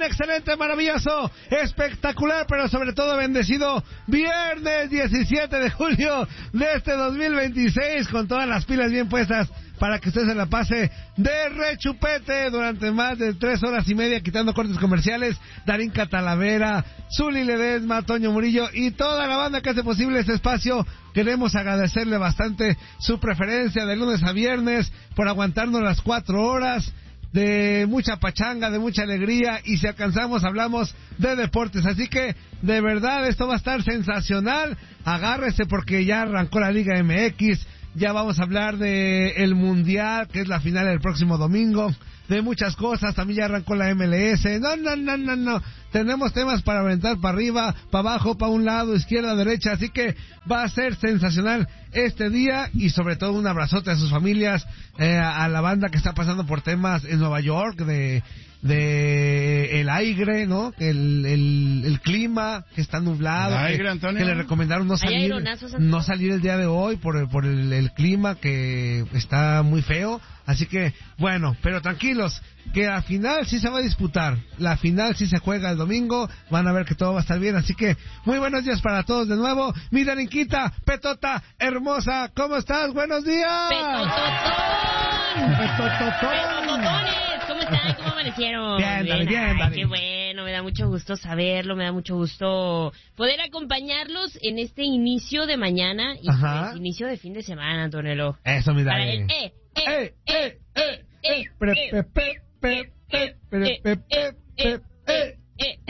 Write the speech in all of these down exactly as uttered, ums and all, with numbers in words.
excelente, maravilloso, espectacular, pero sobre todo bendecido viernes diecisiete de julio de este dos mil veintiséis, con todas las pilas bien puestas para que usted se la pase de rechupete durante más de tres horas y media, quitando cortes comerciales. Darín Catalavera, Zuli Ledesma, Toño Murillo y toda la banda que hace posible este espacio. Queremos agradecerle bastante su preferencia de lunes a viernes, por aguantarnos las cuatro horas de mucha pachanga, de mucha alegría, y si alcanzamos hablamos de deportes, así que de verdad esto va a estar sensacional. Agárrese porque ya arrancó la Liga M X, ya vamos a hablar de el Mundial, que es la final el próximo domingo, de muchas cosas, también ya arrancó la M L S, no, no, no, no, no, tenemos temas para aventar para arriba, para abajo, para un lado, izquierda, derecha, así que va a ser sensacional este día, y sobre todo un abrazote a sus familias, eh, a la banda que está pasando por temas en Nueva York, de de el aire, ¿no? El, el, el clima que está nublado, el aire, que, Antonio. que le recomendaron no salir, no salir el día de hoy por, por el, el clima que está muy feo, así que bueno, pero tranquilos, que la final sí se va a disputar, la final sí se juega el domingo, van a ver que todo va a estar bien, así que muy buenos días para todos de nuevo. Mi Darinquita, Petota hermosa, ¿cómo estás? Buenos días. Petototón. Petototón. ¿Cómo están? ¿Cómo amanecieron? Bien, bien, bien, Ay, David. qué bueno, me da mucho gusto saberlo, me da mucho gusto poder acompañarlos en este inicio de mañana y Ajá. pues, inicio de fin de semana, Antonio. Eso, mi Para Darín. el eh, eh, eh, eh, eh, Pre, eh, pe, pe, pe, pe, pre, pe, pe, pe, pe.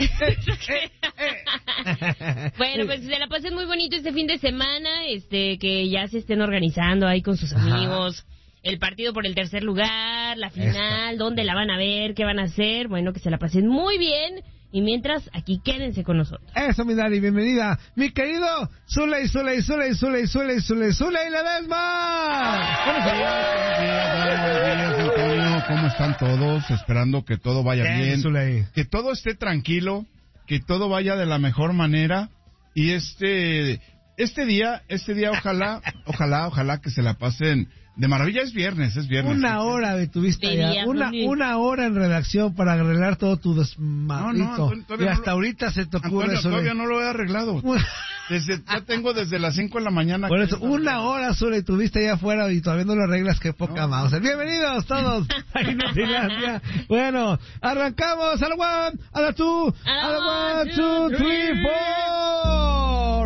Bueno, pues se la pasen muy bonito este fin de semana, este que ya se estén organizando ahí con sus amigos. Ajá. El partido por el tercer lugar, la final, Esto. dónde la van a ver, qué van a hacer, bueno, que se la pasen muy bien. Y mientras, aquí quédense con nosotros. Eso, mi Dari, bienvenida. Mi querido Zuley, Zuley, Zuley, Zuley, Zuley, Zuley, Zuley Ledesma. Buenos días, buenos días, Antonio. ¿Cómo están todos? Esperando que todo vaya bien, bien. Zuley. Que todo esté tranquilo, que todo vaya de la mejor manera. Y este, este día, este día, ojalá, ojalá, ojalá que se la pasen de maravilla. Es viernes, es viernes. Una ¿sí? hora de tu vista de ya, una, una hora en redacción para arreglar todo tu desmadrito. No, no, y hasta no lo, ahorita se te ocurre Antonio, eso. Todavía no lo he arreglado. Desde, ya tengo desde las cinco de la mañana. Por eso, una hora sola y tuviste allá afuera y todavía no lo arreglas, qué poca no. Mouse. Bienvenidos todos a Inutilandia. Bueno, arrancamos a la one, a la two, a la one, two, three, four.